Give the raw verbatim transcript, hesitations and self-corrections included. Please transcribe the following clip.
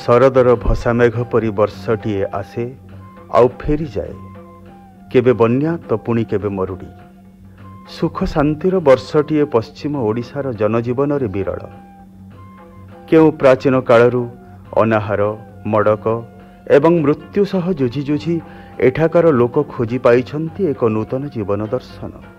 ଶରଦର ଭସାମେଘ ପରି ବର୍ଷଟିଏ ଆସେ ଆଉ ଫେରିଯାଏ। କେବେ ବନ୍ୟା ତ ପୁଣି କେବେ ମରୁଡ଼ି। ସୁଖ ଶାନ୍ତିର ବର୍ଷଟିଏ ପଶ୍ଚିମ ଓଡ଼ିଶାର ଜନଜୀବନରେ ବିରଳ। କେଉଁ ପ୍ରାଚୀନ କାଳରୁ ଅନାହାର, ମଡ଼କ ଏବଂ ମୃତ୍ୟୁ ସହ ଯୁଝି ଯୁଝି ଏଠାକାର ଲୋକ ଖୋଜି ପାଇଛନ୍ତି ଏକ ନୂତନ ଜୀବନ ଦର୍ଶନ।